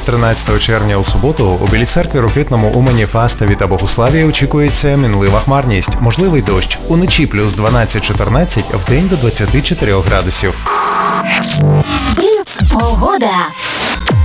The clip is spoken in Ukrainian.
13 червня у суботу у Білій церкві Рокитному, Умані, Фастові та Богуславі очікується мінлива хмарність, можливий дощ. Уночі плюс 12-14, вдень до 24 градусів. Бліц погода.